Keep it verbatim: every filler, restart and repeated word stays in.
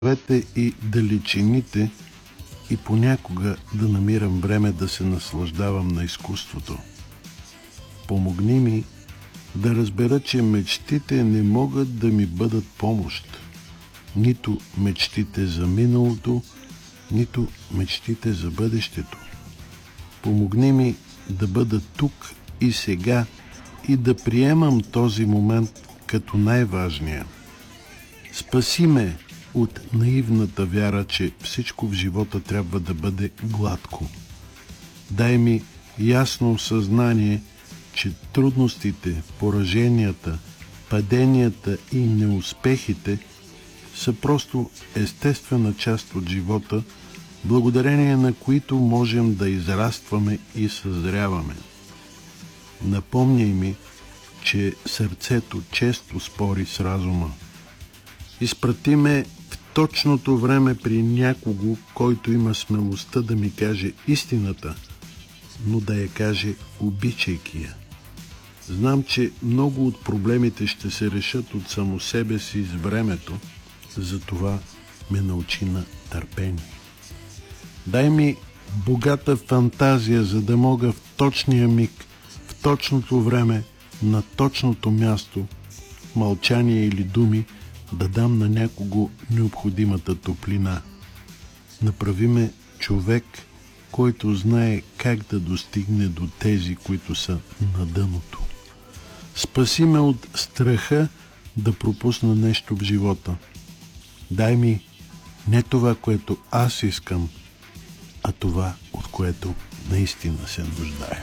градовете и далечините и понякога да намирам време да се наслаждавам на изкуството. Помогни ми да разбера, че мечтите не могат да ми бъдат помощ. Нито мечтите за миналото, нито мечтите за бъдещето. Помогни ми да бъда тук и сега и да приемам този момент като най-важния. Спаси ме от наивната вяра, че всичко в живота трябва да бъде гладко. Дай ми ясно съзнание, че трудностите, пораженията, паденията и неуспехите са просто естествена част от живота, благодарение на които можем да израстваме и съзряваме. Напомняй ми, че сърцето често спори с разума. Изпрати ме в точното време при някого, който има смелостта да ми каже истината, но да я каже обичайки я. Знам, че много от проблемите ще се решат от само себе си с времето, затова ме научи на търпение. Дай ми богата фантазия, за да мога в точния миг, в точното време, на точното място, мълчание или думи, да дам на някого необходимата топлина. Направи ме човек, който знае как да достигне до тези, които са на дъното. Спаси ме от страха да пропусна нещо в живота. Дай ми не това, което аз искам, а това, от което наистина се нуждая.